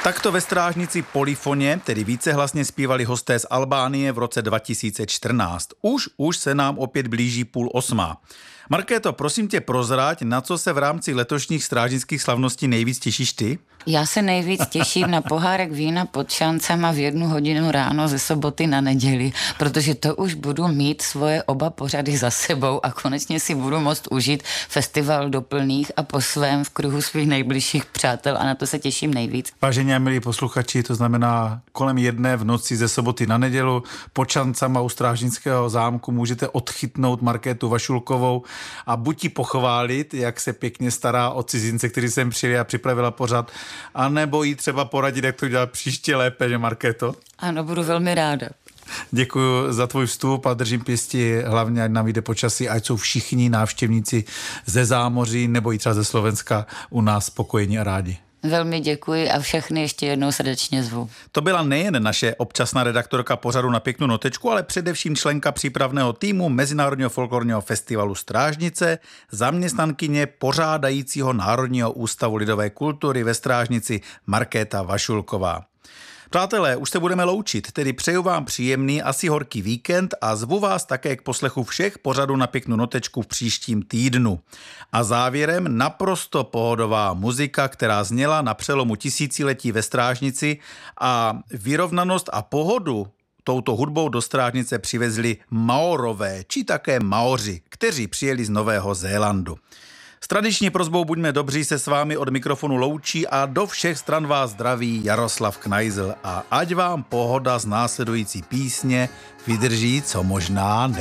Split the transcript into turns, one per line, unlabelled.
Takto ve strážnici Polyfoně, tedy vícehlasně zpívali hosté z Albánie v roce 2014. Už se nám opět blíží 7:30. Markéto, prosím tě prozrať, na co se v rámci letošních strážnických slavností nejvíc těšíš ty?
Já se nejvíc těším na pohárek vína pod šancama v 1:00 ráno ze soboty na neděli, protože to už budu mít svoje oba pořady za sebou a konečně si budu moct užít festival do plných a po svém v kruhu svých nejbližších přátel a na to se těším nejvíc.
Vážení a milí posluchači, to znamená kolem 1 v noci ze soboty na nedělu pod šancama u Strážnického zámku můžete odchytnout Markétu Vašulkovou a buď ji pochválit, jak se pěkně stará o cizince, kteří sem přijeli a připravila pořad, anebo jí třeba poradit, jak to dělat příště lépe, že Markéto?
Ano, budu velmi ráda.
Děkuji za tvůj vstup a držím pěsti hlavně, ať nám vyjde počasí, ať jsou všichni návštěvníci ze zámoří nebo i třeba ze Slovenska u nás spokojení a rádi.
Velmi děkuji a všechny ještě jednou srdečně zvu.
To byla nejen naše občasná redaktorka pořadu Na pěknou notečku, ale především členka přípravného týmu Mezinárodního folklorního festivalu Strážnice, zaměstnankyně pořádajícího Národního ústavu lidové kultury ve Strážnici Markéta Vašulková. Přátelé, už se budeme loučit, tedy přeju vám příjemný, asi horký víkend a zvu vás také k poslechu všech pořadů Na pěknou notečku v příštím týdnu. A závěrem naprosto pohodová muzika, která zněla na přelomu tisíciletí ve Strážnici a vyrovnanost a pohodu touto hudbou do Strážnice přivezli Maorové, či také Maoři, kteří přijeli z Nového Zélandu. S tradiční prosbou Buďme dobří se s vámi od mikrofonu loučí a do všech stran vás zdraví Jaroslav Knajzl a ať vám pohoda z následující písně vydrží co možná